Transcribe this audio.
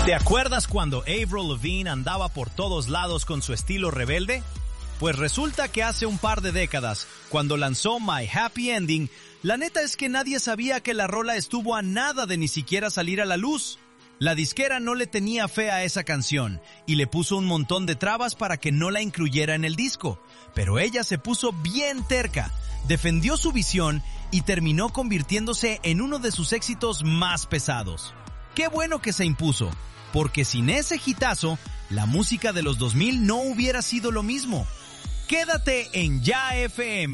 ¿Te acuerdas cuando Avril Lavigne andaba por todos lados con su estilo rebelde? Pues resulta que hace un par de décadas, cuando lanzó My Happy Ending, la neta es que nadie sabía que la rola estuvo a nada de ni siquiera salir a la luz. La disquera no le tenía fe a esa canción y le puso un montón de trabas para que no la incluyera en el disco, pero ella se puso bien terca, defendió su visión y terminó convirtiéndose en uno de sus éxitos más pesados. ¡Qué bueno que se impuso! Porque sin ese hitazo, la música de los 2000 no hubiera sido lo mismo. Quédate en Ya FM.